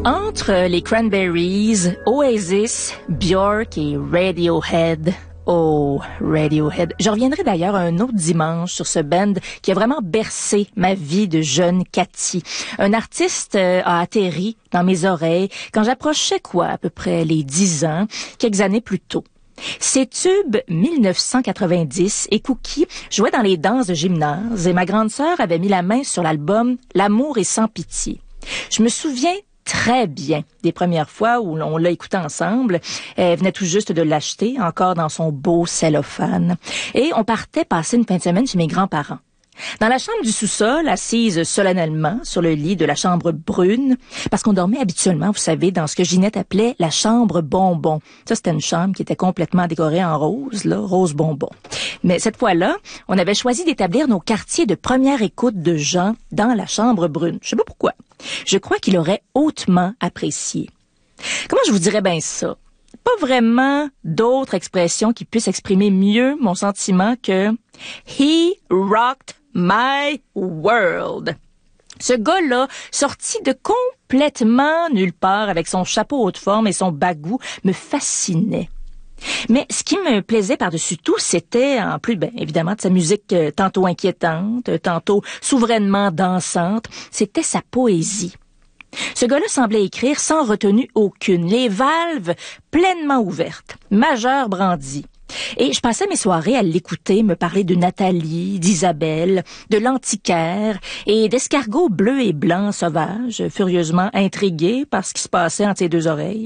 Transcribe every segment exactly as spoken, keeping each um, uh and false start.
Entre les Cranberries, Oasis, Björk et Radiohead. Oh, Radiohead. Je reviendrai d'ailleurs un autre dimanche sur ce band qui a vraiment bercé ma vie de jeune Cathy. Un artiste euh, a atterri dans mes oreilles quand j'approchais quoi, à peu près les dix ans, quelques années plus tôt. Ces tubes mille neuf cent quatre-vingt-dix et Cookie jouaient dans les danses de gymnase et ma grande sœur avait mis la main sur l'album L'amour est sans pitié. Je me souviens très bien des premières fois où on l'a écouté ensemble. Elle venait tout juste de l'acheter, encore dans son beau cellophane. Et on partait passer une fin de semaine chez mes grands-parents. Dans la chambre du sous-sol, assise solennellement sur le lit de la chambre brune, parce qu'on dormait habituellement, vous savez, dans ce que Ginette appelait la chambre bonbon. Ça, c'était une chambre qui était complètement décorée en rose, là, rose bonbon. Mais cette fois-là, on avait choisi d'établir nos quartiers de première écoute de Jean dans la chambre brune. Je sais pas pourquoi. Je crois qu'il aurait hautement apprécié. Comment je vous dirais bien ça? Pas vraiment d'autres expressions qui puissent exprimer mieux mon sentiment que « He rocked my world ». Ce gars-là, sorti de complètement nulle part avec son chapeau haute forme et son bagou, me fascinait. Mais ce qui me plaisait par-dessus tout, c'était, en plus, ben, évidemment, de sa musique euh, tantôt inquiétante, tantôt souverainement dansante, c'était sa poésie. Ce gars-là semblait écrire sans retenue aucune, les valves pleinement ouvertes, majeur brandi. Et je passais mes soirées à l'écouter me parler de Nathalie, d'Isabelle, de l'antiquaire et d'escargots bleus et blancs sauvages, furieusement intrigués par ce qui se passait entre ses deux oreilles.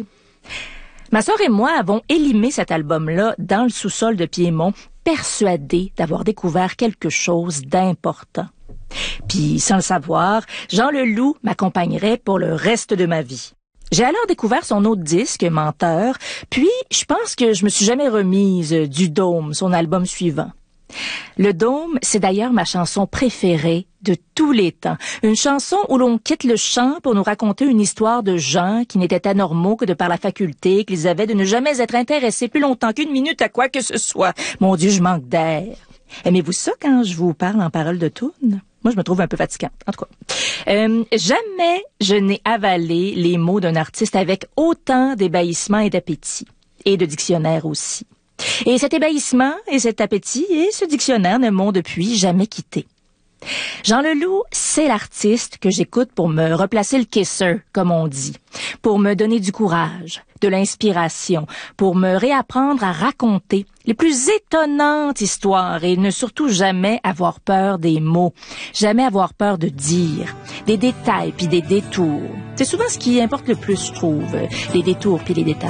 Ma sœur et moi avons élimé cet album-là dans le sous-sol de Piémont, persuadés d'avoir découvert quelque chose d'important. Puis, sans le savoir, Jean Leloup m'accompagnerait pour le reste de ma vie. J'ai alors découvert son autre disque, Menteur, puis je pense que je me suis jamais remise du Dôme, son album suivant. Le Dôme, c'est d'ailleurs ma chanson préférée de tous les temps. Une chanson où l'on quitte le chant pour nous raconter une histoire de gens qui n'étaient anormaux que de par la faculté qu'ils avaient de ne jamais être intéressés plus longtemps qu'une minute à quoi que ce soit. Mon Dieu, je manque d'air. Aimez-vous ça quand je vous parle en paroles de tourne? Moi, je me trouve un peu fatigante, en tout cas. Euh, jamais je n'ai avalé les mots d'un artiste avec autant d'ébahissement et d'appétit. Et de dictionnaire aussi. Et cet ébahissement et cet appétit et ce dictionnaire ne m'ont depuis jamais quitté. Jean Leloup, c'est l'artiste que j'écoute pour me replacer le caisseur, comme on dit, pour me donner du courage, de l'inspiration, pour me réapprendre à raconter les plus étonnantes histoires et ne surtout jamais avoir peur des mots, jamais avoir peur de dire, des détails puis des détours. C'est souvent ce qui importe le plus, je trouve, les détours puis les détails.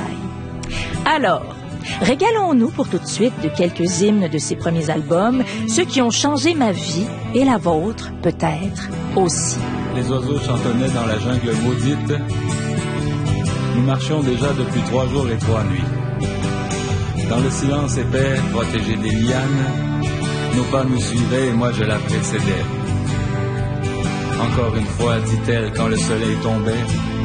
Alors, régalons-nous pour tout de suite de quelques hymnes de ses premiers albums, ceux qui ont changé ma vie et la vôtre, peut-être, aussi. Les oiseaux chantonnaient dans la jungle maudite. Nous marchions déjà depuis trois jours et trois nuits. Dans le silence épais, protégé des lianes, nos pas nous suivaient et moi je la précédais. Encore une fois, dit-elle, quand le soleil tombait,